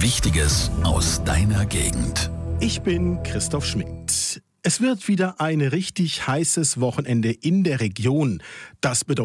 Wichtiges aus deiner Gegend. Ich bin Christoph Schmidt. Es wird wieder ein richtig heißes Wochenende in der Region. Das bedeutet